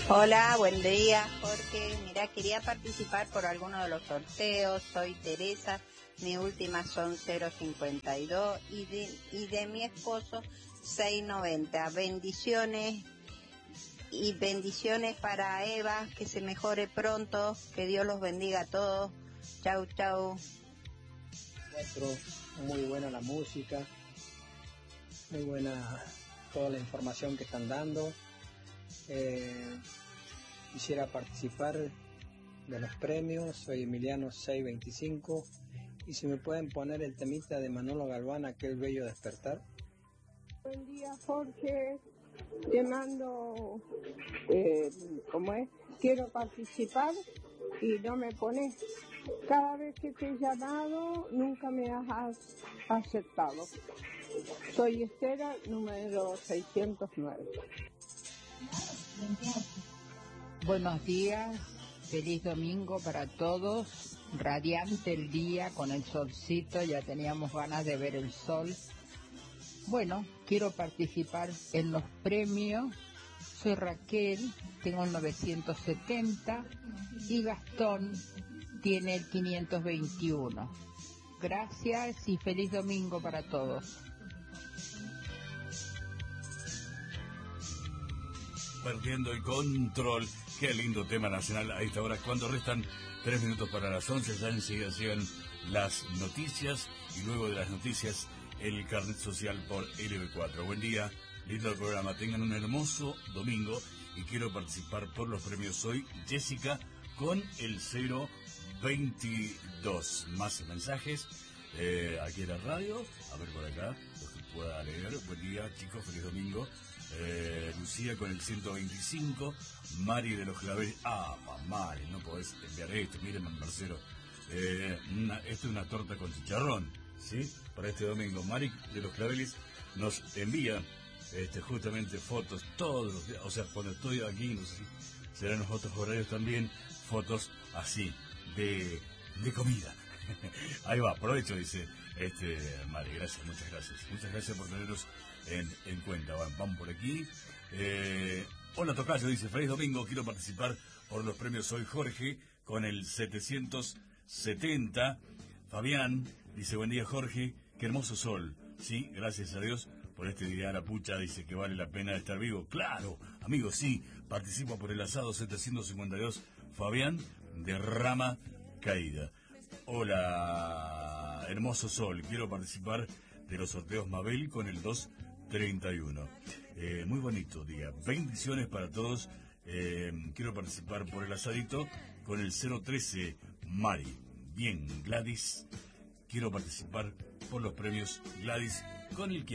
Hola, buen día, Jorge. Mira, quería participar por alguno de los sorteos. Soy Teresa, mi última son 052 y de mi esposo 690. Bendiciones y bendiciones para Eva, que se mejore pronto, que Dios los bendiga a todos. Chau, chau. Muy buena la música, muy buena toda la información que están dando. Quisiera participar de los premios, soy Emiliano 625, y si me pueden poner el temita de Manolo Galván, Aquel bello despertar. Buen día, Jorge, te mando, ¿cómo es? Quiero participar y no me pones. Cada vez que te he llamado, nunca me has aceptado. Soy Estela, número 609. Buenos días, feliz domingo para todos, radiante el día con el solcito, ya teníamos ganas de ver el sol. Bueno, quiero participar en los premios, soy Raquel, tengo el 970 y Gastón tiene el 521. Gracias y feliz domingo para todos. Perdiendo el control. Qué lindo tema nacional a esta hora, cuando restan 3 minutos para las 11, ya enseguida llegan las noticias y luego de las noticias el carnet social por LB4. Buen día, lindo el programa, tengan un hermoso domingo y quiero participar por los premios. Soy Jessica con el 022. Más mensajes aquí en la radio, a ver por acá, los que pueda leer. Buen día chicos, feliz domingo. Lucía con el 125, Mari de los Claveles. Mari, no podés enviar esto, miren, Marcelo, esto es una torta con chicharrón, ¿sí? Para este domingo, Mari de los Claveles nos envía justamente fotos todos los días, o sea, cuando estoy aquí, no sé si serán los otros horarios también, fotos así, de comida. Ahí va, aprovecho, dice Mari, gracias, muchas gracias por tenernos en cuenta. Vamos por aquí. Hola Tocayo, dice, feliz domingo, quiero participar por los premios. Soy Jorge con el 770. Fabián dice, buen día Jorge, qué hermoso sol. Sí, gracias a Dios por este día. La pucha dice que vale la pena estar vivo. Claro, amigo, sí, participo por el asado 752. Fabián de Rama Caída. Hola, hermoso sol, quiero participar de los sorteos Mabel con el 231. Muy bonito día, bendiciones para todos. Quiero participar por el asadito con el 013 Mari. Bien, Gladys, quiero participar por los premios. Gladys con el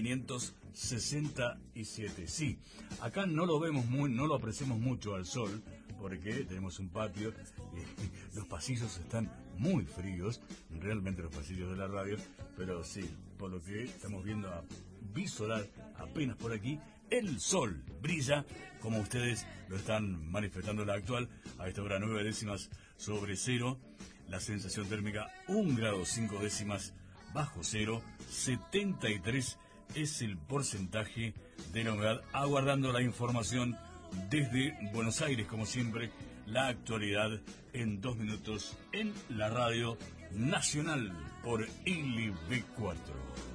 567. Sí, acá no lo vemos no lo apreciamos mucho al sol, porque tenemos un patio, los pasillos están muy fríos, realmente los pasillos de la radio, pero sí, por lo que estamos viendo a visorar apenas por aquí, el sol brilla, como ustedes lo están manifestando. La actual, a esta hora 9 décimas sobre cero, la sensación térmica 1 grado 5 décimas bajo cero, 73 es el porcentaje de la humedad, aguardando la información desde Buenos Aires, como siempre, la actualidad en 2 minutos en la radio nacional por LB4.